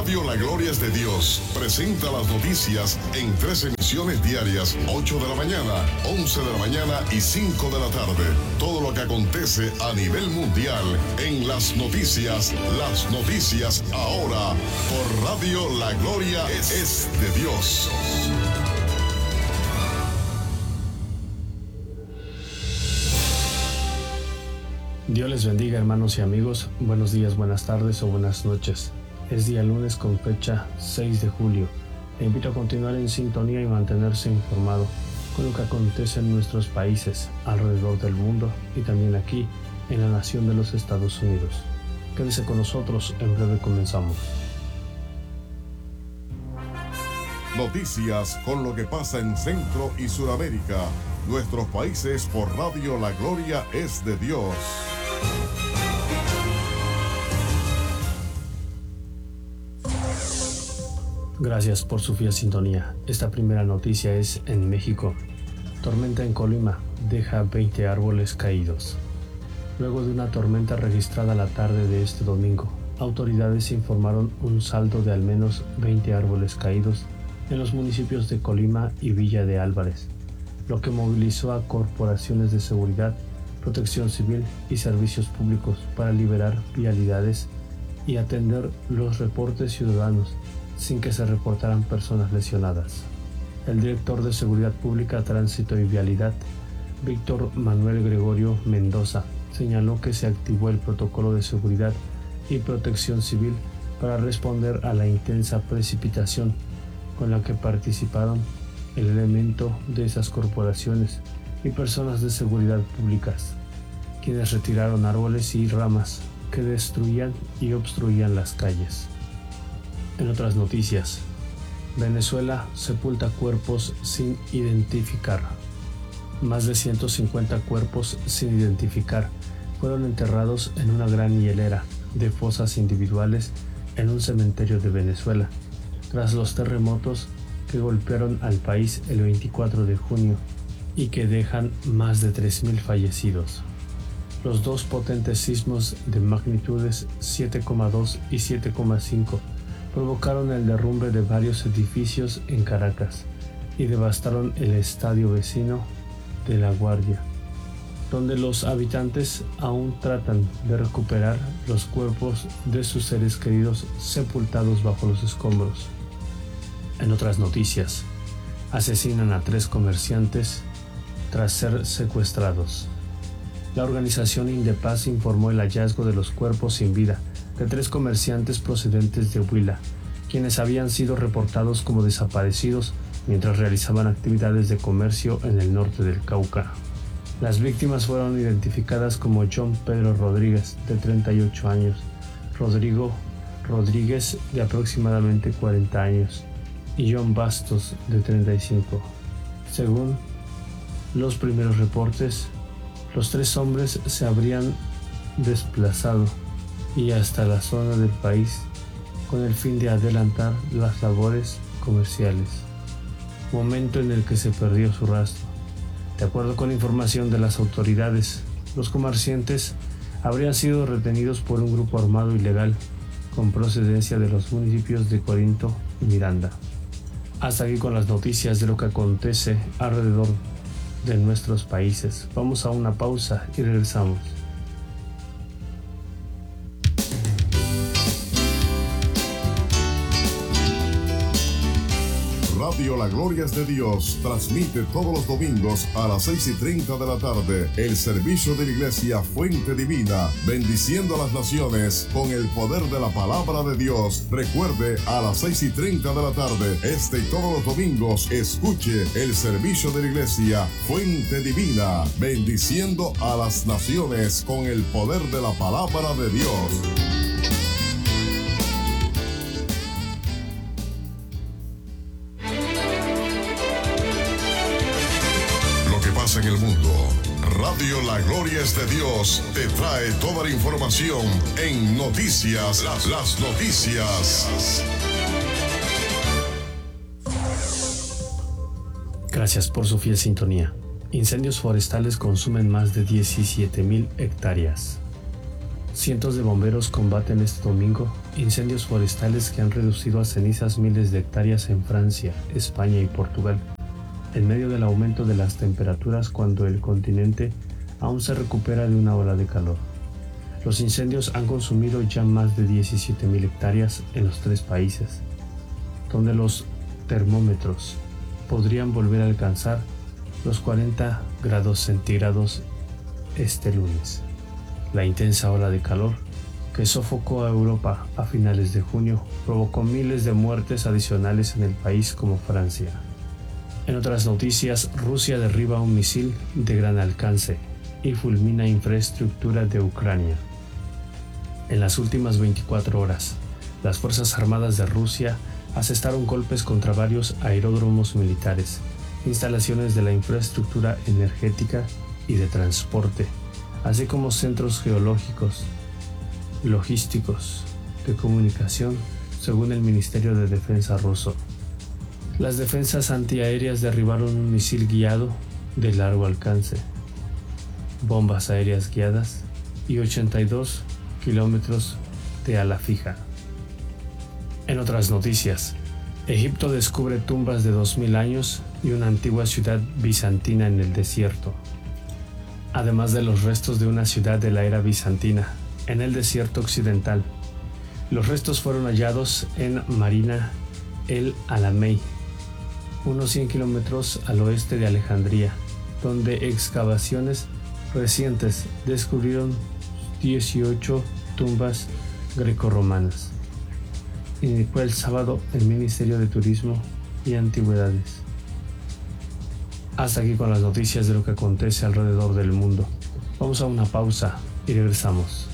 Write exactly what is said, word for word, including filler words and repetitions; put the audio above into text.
Radio La Gloria es de Dios presenta las noticias en tres emisiones diarias, ocho de la mañana, once de la mañana y cinco de la tarde. Todo lo que acontece a nivel mundial en las noticias, las noticias ahora por Radio La Gloria es, es de Dios. Dios les bendiga, hermanos y amigos. Buenos días, buenas tardes o buenas noches. Es día lunes con fecha seis de julio. Le invito a continuar en sintonía y mantenerse informado con lo que acontece en nuestros países, alrededor del mundo y también aquí en la nación de los Estados Unidos. Quédese con nosotros, en breve comenzamos. Noticias con lo que pasa en Centro y Suramérica, nuestros países por Radio La Gloria es de Dios. Gracias por su fiel sintonía. Esta primera noticia es en México. Tormenta en Colima deja veinte árboles caídos. Luego de una tormenta registrada la tarde de este domingo, autoridades informaron un saldo de al menos veinte árboles caídos en los municipios de Colima y Villa de Álvarez, lo que movilizó a corporaciones de seguridad, protección civil y servicios públicos para liberar vialidades y atender los reportes ciudadanos sin que se reportaran personas lesionadas. El director de Seguridad Pública, Tránsito y Vialidad, Víctor Manuel Gregorio Mendoza, señaló que se activó el protocolo de seguridad y protección civil para responder a la intensa precipitación con la que participaron el elemento de esas corporaciones y personas de seguridad públicas, quienes retiraron árboles y ramas que destruían y obstruían las calles. En otras noticias, Venezuela sepulta cuerpos sin identificar. Más de ciento cincuenta cuerpos sin identificar fueron enterrados en una gran hilera de fosas individuales en un cementerio de Venezuela, tras los terremotos que golpearon al país el veinticuatro de junio y que dejan más de tres mil fallecidos. Los dos potentes sismos de magnitudes siete coma dos y siete coma cinco provocaron el derrumbe de varios edificios en Caracas y devastaron el estadio vecino de La Guardia, donde los habitantes aún tratan de recuperar los cuerpos de sus seres queridos sepultados bajo los escombros. En otras noticias, asesinan a tres comerciantes tras ser secuestrados. La organización Indepaz informó el hallazgo de los cuerpos sin vida de tres comerciantes procedentes de Huila, quienes habían sido reportados como desaparecidos mientras realizaban actividades de comercio en el norte del Cauca. Las víctimas fueron identificadas como John Pedro Rodríguez, de treinta y ocho años, Rodrigo Rodríguez, de aproximadamente cuarenta años, y John Bastos, de treinta y cinco. Según los primeros reportes, los tres hombres se habrían desplazado y hasta la zona del país con el fin de adelantar las labores comerciales, momento en el que se perdió su rastro. De acuerdo con información de las autoridades, los comerciantes habrían sido retenidos por un grupo armado ilegal con procedencia de los municipios de Corinto y Miranda. Hasta aquí con las noticias de lo que acontece alrededor de nuestros países. Vamos a una pausa y regresamos. Radio La Gloria es de Dios transmite todos los domingos a las seis y treinta de la tarde el servicio de la Iglesia Fuente Divina, bendiciendo a las naciones con el poder de la palabra de Dios. Recuerde, a las seis y treinta de la tarde, este y todos los domingos, escuche el servicio de la Iglesia Fuente Divina, bendiciendo a las naciones con el poder de la palabra de Dios. En el mundo, Radio La Gloria es de Dios te trae toda la información en noticias, las, las noticias. Gracias por su fiel sintonía. Incendios forestales consumen más de diecisiete mil hectáreas. Cientos de bomberos combaten este domingo incendios forestales que han reducido a cenizas miles de hectáreas en Francia, España y Portugal, en medio del aumento de las temperaturas cuando el continente aún se recupera de una ola de calor. Los incendios han consumido ya más de diecisiete mil hectáreas en los tres países, donde los termómetros podrían volver a alcanzar los cuarenta grados centígrados este lunes. La intensa ola de calor que sofocó a Europa a finales de junio provocó miles de muertes adicionales en el país como Francia. En otras noticias, Rusia derriba un misil de gran alcance y fulmina infraestructura de Ucrania. En las últimas veinticuatro horas, las Fuerzas Armadas de Rusia asestaron golpes contra varios aeródromos militares, instalaciones de la infraestructura energética y de transporte, así como centros geológicos, logísticos, de comunicación, según el Ministerio de Defensa ruso. Las defensas antiaéreas derribaron un misil guiado de largo alcance, bombas aéreas guiadas y ochenta y dos kilómetros de ala fija. En otras noticias, Egipto descubre tumbas de dos mil años y una antigua ciudad bizantina en el desierto, además de los restos de una ciudad de la era bizantina en el desierto occidental. Los restos fueron hallados en Marina el Alamey, unos cien kilómetros al oeste de Alejandría, donde excavaciones recientes descubrieron dieciocho tumbas grecorromanas, indicó el sábado el Ministerio de Turismo y Antigüedades. Hasta aquí con las noticias de lo que acontece alrededor del mundo. Vamos a una pausa y regresamos.